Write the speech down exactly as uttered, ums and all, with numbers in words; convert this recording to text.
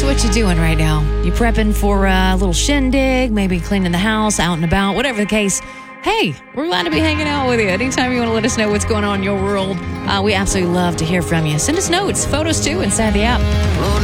what you doing right now? You prepping for a little shindig, maybe cleaning the house, out and about, whatever the case. Hey, we're glad to be hanging out with you. Anytime you want to let us know what's going on in your world, uh, we absolutely love to hear from you. Send us notes, photos too, inside the app.